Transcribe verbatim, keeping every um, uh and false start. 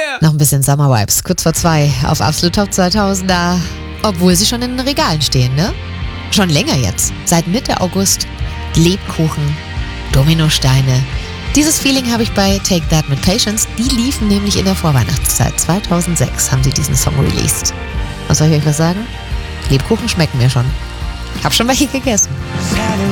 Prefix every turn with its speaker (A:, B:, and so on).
A: Noch ein bisschen Summer Vibes, kurz vor zwei auf Absolut Top zweitausender, obwohl sie schon in den Regalen stehen, ne? Schon länger jetzt, seit Mitte August. Lebkuchen, Dominosteine. Dieses Feeling habe ich bei Take That mit Patience. Die liefen nämlich in der Vorweihnachtszeit. zweitausendsechs haben sie diesen Song released. Was soll ich euch was sagen? Lebkuchen schmecken mir schon. Hab schon welche gegessen.